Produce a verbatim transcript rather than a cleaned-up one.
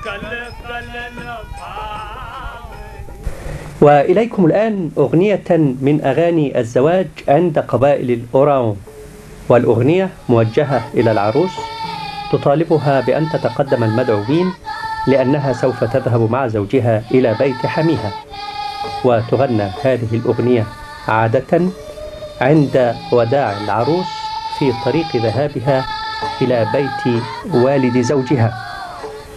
وإليكم الآن أغنية من أغاني الزواج عند قبائل الأوراون، والأغنية موجهة إلى العروس تطالبها بأن تتقدم المدعوين لأنها سوف تذهب مع زوجها إلى بيت حميها. وتغنى هذه الأغنية عادة عند وداع العروس في طريق ذهابها إلى بيت والد زوجها.